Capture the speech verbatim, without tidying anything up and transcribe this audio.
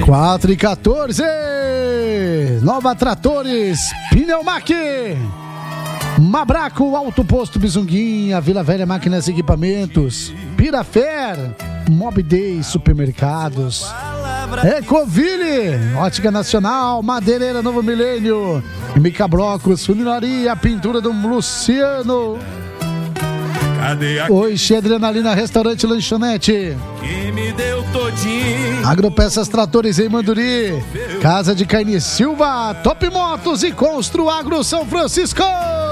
quatro e quatorze. Nova Tratores, Pneumac, Mabraco, Alto Posto Bizunguinha, Vila Velha Máquinas e Equipamentos, Pirafer, Mob Day Supermercados, Ecoville, Ótica Nacional, Madeireira Novo Milênio, Mica Blocos, Funilaria, Pintura do Luciano. Oixi, Adrenalina, Restaurante Lanchonete, que me deu todinho. Agropeças Tratores em Manduri, Casa de Carne Silva, Top Motos e Constru Agro São Francisco.